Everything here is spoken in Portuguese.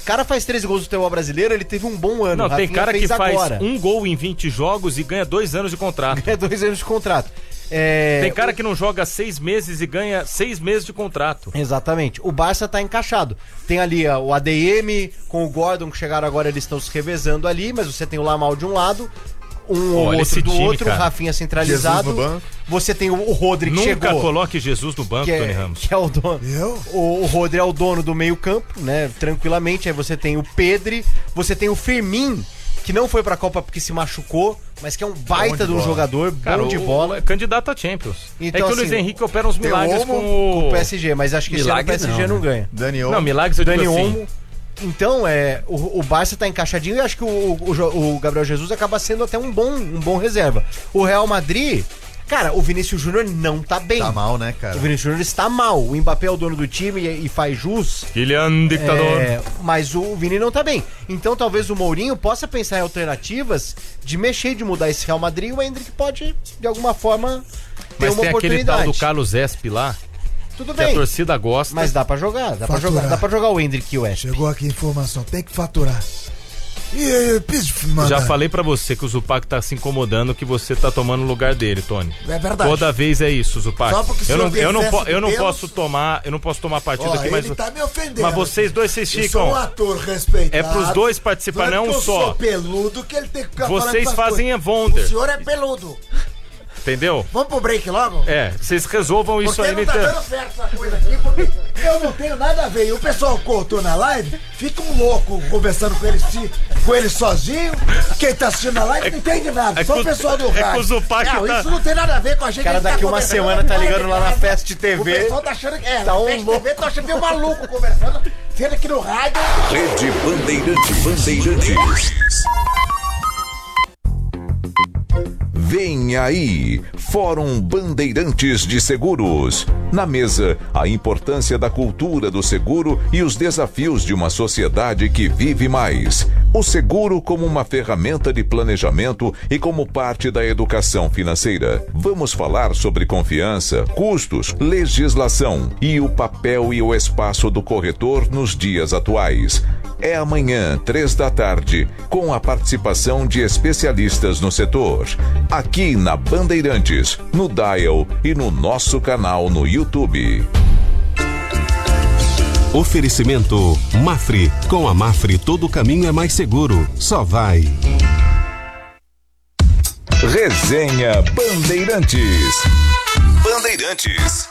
O cara faz 13 gols no futebol brasileiro, ele teve um bom ano. Não, tem cara que faz agora. um gol em 20 jogos e ganha 2 anos de contrato. Ganha 2 anos de contrato. Tem cara que não joga 6 meses e ganha 6 meses de contrato. Exatamente. O Barça tá encaixado. Tem ali o ADM com o Gordon, que chegaram agora, eles estão se revezando ali, mas você tem o Lamal de um lado, ou outro do time, outro, cara. O Rafinha centralizado. Você tem o Rodri que chegou. Nunca coloque Jesus no banco, Tony Ramos. Que é o dono. O Rodri é o dono do meio campo, né? Tranquilamente. Aí você tem o Pedri, você tem o Firmin, que não foi pra Copa porque se machucou, mas que é um baita de um jogador, bom de bola. É candidato a Champions. Então, que o Luiz Henrique opera uns milagres com o PSG, mas acho que esse ano o PSG não ganha. Dani Olmo. Não, milagres eu digo assim. Então, o Barça tá encaixadinho e acho que o Gabriel Jesus acaba sendo até um bom reserva. O Real Madrid, cara, o Vinícius Júnior não tá bem. Tá mal, né, cara? O Vinícius Júnior está mal. O Mbappé é o dono do time e faz jus. Kylian Dictador. Mas o Vini não tá bem. Então talvez o Mourinho possa pensar em alternativas de mexer, de mudar esse Real Madrid, e o Endrick pode, de alguma forma, ter uma oportunidade. Mas tem aquele tal do Carlos Esp lá. Tudo bem. Que a torcida gosta. Mas dá pra jogar, dá pra jogar o Endrick e o Esp. Chegou aqui a informação, tem que faturar. Já falei pra você que o Zupac tá se incomodando, que você tá tomando o lugar dele, Tony. É verdade. Toda vez é isso, Zupac. Eu não posso tomar partido aqui, mas ele tá me ofendendo. Mas vocês dois, vocês ficam. Eu sou um ator respeitado. É pros dois participar, não um só. Eu sou peludo que ele tem que ficar vocês fazem Wonder. O senhor é peludo. Entendeu? Vamos pro break logo? Vocês resolvam isso porque aí. Porque não tá dando certo essa coisa aqui, porque eu não tenho nada a ver. E o pessoal cortou na live, fica um louco conversando com ele sozinho. Quem tá assistindo a live não entende nada. Só o pessoal do rádio. O Zupac isso não tem nada a ver com a gente. O cara daqui uma semana tá ligando lá na Fast TV. O pessoal tá achando que tá um louco. Tá achando que é um maluco conversando. Sendo aqui no rádio. Rede Bandeirantes. Vem aí, Fórum Bandeirantes de Seguros. Na mesa, a importância da cultura do seguro e os desafios de uma sociedade que vive mais. O seguro como uma ferramenta de planejamento e como parte da educação financeira. Vamos falar sobre confiança, custos, legislação e o papel e o espaço do corretor nos dias atuais. É amanhã, 15h, com a participação de especialistas no setor. Aqui na Bandeirantes, no Dial e no nosso canal no YouTube. Oferecimento Mafre. Com a Mafre todo caminho é mais seguro. Só vai. Resenha Bandeirantes. Bandeirantes.